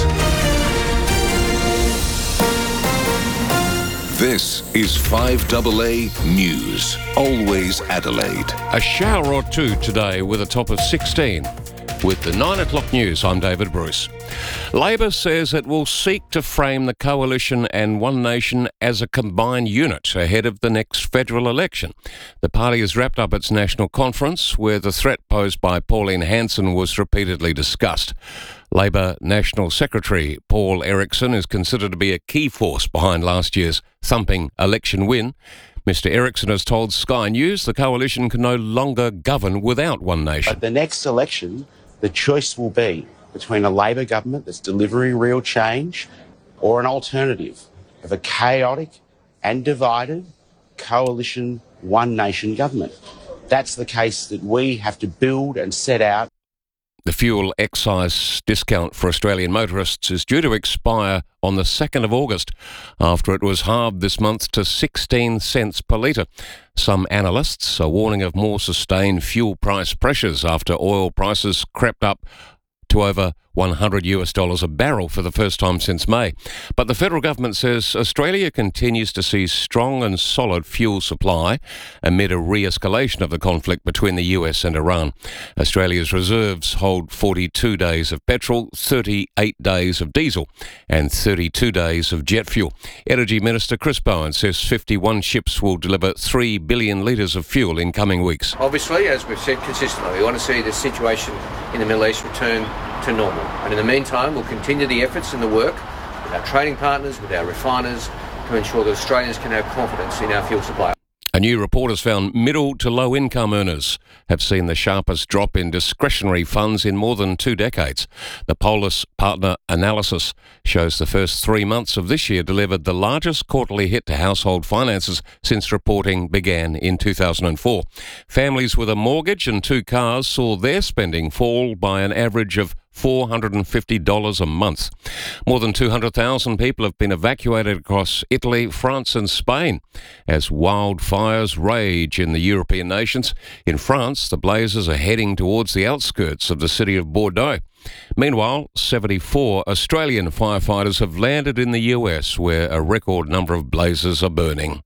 Speaker 4: This is five A A News. Always Adelaide.
Speaker 5: A shower or two today with a top of sixteen. With the nine o'clock news, I'm David Bruce. Labor says it will seek to frame the Coalition and One Nation as a combined unit ahead of the next federal election. The party has wrapped up its national conference where the threat posed by Pauline Hanson was repeatedly discussed. Labor National Secretary Paul Erickson is considered to be a key force behind last year's thumping election win. Mister Erickson has told Sky News the coalition can no longer govern without One Nation.
Speaker 7: At the next election, the choice will be between a Labor government that's delivering real change or an alternative of a chaotic and divided coalition One Nation government. That's the case that we have to build and set out.
Speaker 5: The fuel excise discount for Australian motorists is due to expire on the second of August after it was halved this month to sixteen cents per litre. Some analysts are warning of more sustained fuel price pressures after oil prices crept up to over one hundred US dollars a barrel for the first time since May. But the federal government says Australia continues to see strong and solid fuel supply amid a re-escalation of the conflict between the U S and Iran. Australia's reserves hold forty-two days of petrol, thirty-eight days of diesel and thirty-two days of jet fuel. Energy Minister Chris Bowen says fifty-one ships will deliver three billion litres of fuel in coming weeks.
Speaker 8: Obviously, as we've said consistently, we want to see the situation in the Middle East return to normal. And in the meantime, we'll continue the efforts and the work with our trading partners, with our refiners, to ensure that Australians can have confidence in our fuel supply.
Speaker 5: A new report has found middle to low income earners have seen the sharpest drop in discretionary funds in more than two decades. The Polis Partner Analysis shows the first three months of this year delivered the largest quarterly hit to household finances since reporting began in two thousand four. Families with a mortgage and two cars saw their spending fall by an average of four hundred fifty dollars a month. More than two hundred thousand people have been evacuated across Italy, France and Spain as wildfires rage in the European nations. In France, the blazes are heading towards the outskirts of the city of Bordeaux. Meanwhile, seventy-four Australian firefighters have landed in the U S where a record number of blazes are burning.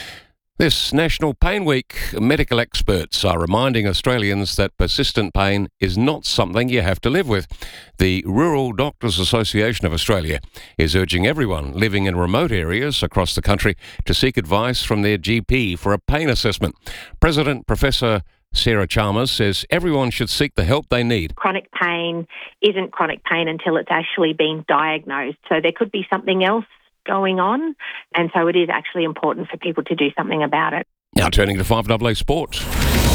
Speaker 5: This National Pain Week, medical experts are reminding Australians that persistent pain is not something you have to live with. The Rural Doctors Association of Australia is urging everyone living in remote areas across the country to seek advice from their G P for a pain assessment. President Professor Sarah Chalmers says everyone should seek the help they need.
Speaker 9: Chronic pain isn't chronic pain until it's actually been diagnosed. So there could be something else going on, and so it is actually important for people to do something about it.
Speaker 5: Now turning to five A A Sport.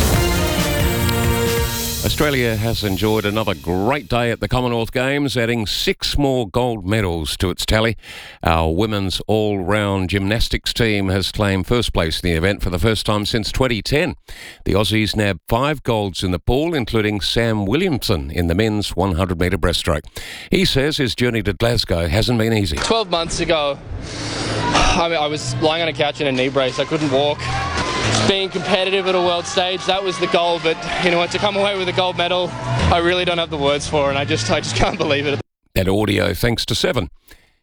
Speaker 5: Australia has enjoyed another great day at the Commonwealth Games, adding six more gold medals to its tally. Our women's all-round gymnastics team has claimed first place in the event for the first time since twenty ten. The Aussies nabbed five golds in the pool, including Sam Williamson in the men's one hundred metre breaststroke. He says his journey to Glasgow hasn't been easy.
Speaker 13: twelve months ago, I, mean, I was lying on a couch in a knee brace. I couldn't walk. Being competitive at a world stage, that was the goal, but you know what, to come away with a gold medal, I really don't have the words for, and I just I just can't believe it.
Speaker 5: That audio thanks to Seven.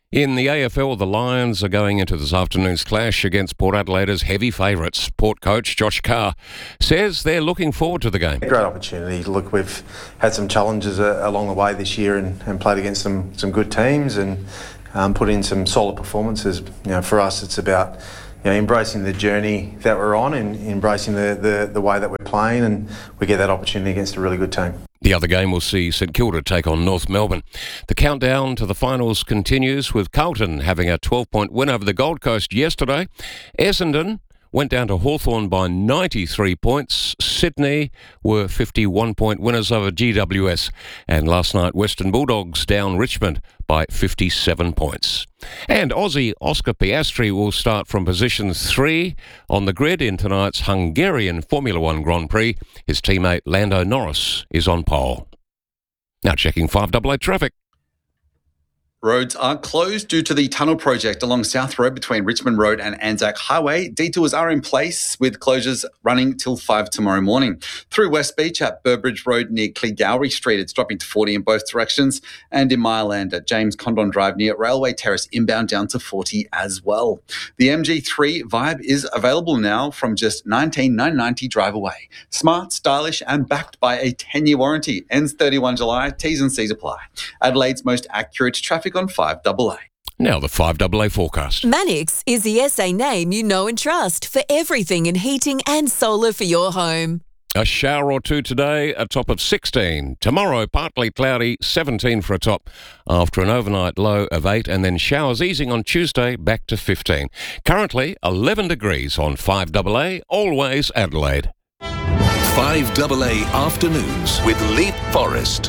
Speaker 5: In the A F L, the Lions are going into this afternoon's clash against Port Adelaide as heavy favourites. Port coach Josh Carr says they're looking forward to the game.
Speaker 10: Great opportunity. Look, we've had some challenges uh, along the way this year and, and played against some, some good teams and um, put in some solid performances. You know, for us, it's about you know, embracing the journey that we're on and embracing the, the, the way that we're playing, and we get that opportunity against a really good team.
Speaker 5: The other game will see St Kilda take on North Melbourne. The countdown to the finals continues with Carlton having a twelve-point win over the Gold Coast yesterday. Essendon went down to Hawthorn by ninety-three points. Sydney were fifty-one-point winners over G W S. And last night, Western Bulldogs down Richmond by fifty-seven points. And Aussie Oscar Piastri will start from position three on the grid in tonight's Hungarian Formula One Grand Prix. His teammate Lando Norris is on pole. Now checking five double A traffic.
Speaker 11: Roads are closed due to the tunnel project along South Road between Richmond Road and Anzac Highway. Detours are in place with closures running till five tomorrow morning. Through West Beach at Burbridge Road near Cleegowrie Street, it's dropping to forty in both directions. And in Mireland at James Condon Drive near Railway Terrace inbound down to forty as well. The M G three Vibe is available now from just nineteen thousand nine hundred ninety drive away. Smart, stylish and backed by a ten-year warranty. Ends thirty-first July. T's and C's apply. Adelaide's most accurate traffic on five double A.
Speaker 5: Now the five double A forecast.
Speaker 20: Manix is the S A name you know and trust for everything in heating and solar for your home.
Speaker 5: A shower or two today, a top of sixteen. Tomorrow, partly cloudy, seventeen for a top, after an overnight low of eight, and then showers easing on Tuesday, back to fifteen. Currently, eleven degrees on five double A, always Adelaide.
Speaker 4: five double A Afternoons with Leap Forest.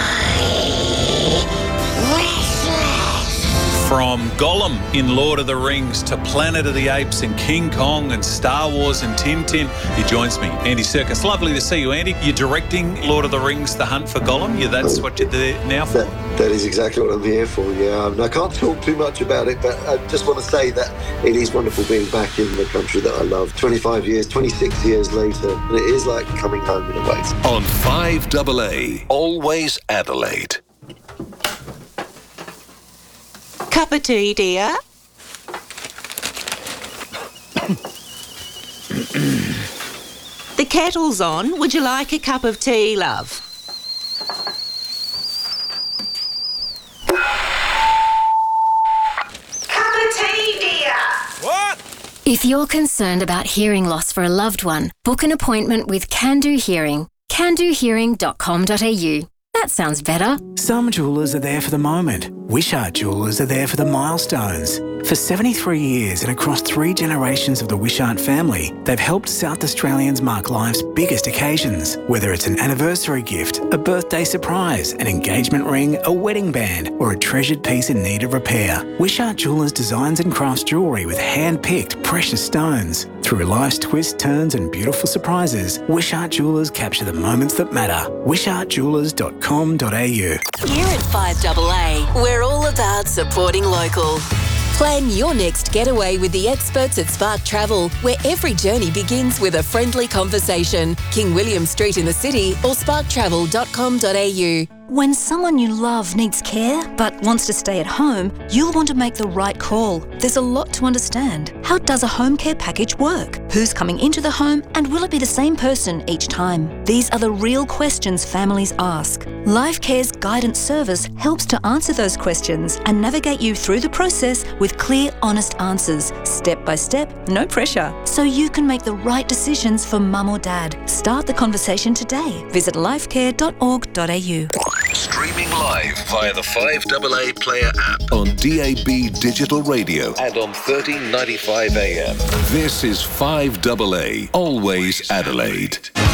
Speaker 12: From Gollum in Lord of the Rings to Planet of the Apes and King Kong and Star Wars and Tintin, he joins me, Andy Serkis. Lovely to see you, Andy. You're directing Lord of the Rings, The Hunt for Gollum. Yeah, that's what you're there now for.
Speaker 14: That, that is exactly what I'm here for, yeah. Um, I can't talk too much about it, but I just want to say that it is wonderful being back in the country that I love. twenty-five years, twenty-six years later, and it is like coming home in a way.
Speaker 4: On five double A, always Adelaide.
Speaker 15: Cup of tea, dear. The kettle's on. Would you like a cup of tea, love? Cup of tea, dear.
Speaker 17: What? If you're concerned about hearing loss for a loved one, book an appointment with Can Do Hearing. can do hearing dot com dot a u. That sounds better.
Speaker 27: Some jewellers are there for the moment. Wishart Jewellers are there for the milestones. For seventy-three years and across three generations of the Wishart family, they've helped South Australians mark life's biggest occasions. Whether it's an anniversary gift, a birthday surprise, an engagement ring, a wedding band, or a treasured piece in need of repair, Wishart Jewellers designs and crafts jewellery with hand-picked precious stones. Through life's twists, turns and beautiful surprises, Wishart Jewellers capture the moments that matter. wishart jewellers dot com dot a u.
Speaker 20: Here at five double A, we're all about supporting local. Plan your next getaway with the experts at Spark Travel, where every journey begins with a friendly conversation. King William Street in the city or spark travel dot com dot a u.
Speaker 19: When someone you love needs care but wants to stay at home, you'll want to make the right call. There's a lot to understand. How does a home care package work? Who's coming into the home, and will it be the same person each time? These are the real questions families ask. LifeCare's guidance service helps to answer those questions and navigate you through the process with clear, honest answers, step by step, no pressure, so you can make the right decisions for mum or dad. Start the conversation today. Visit lifecare dot org dot a u.
Speaker 4: Streaming live via the five double A Player app on D A B Digital Radio and on thirteen ninety-five A M. This is five double A, always Adelaide.